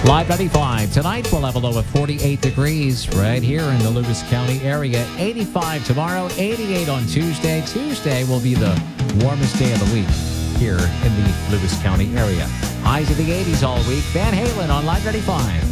Live 95. Tonight we'll have a low of 48 degrees right here in the Lewis County area. 85 tomorrow, 88 on Tuesday. Tuesday will be the warmest day of the week here in the Lewis County area. Highs in the 80s all week. Van Halen on Live 95.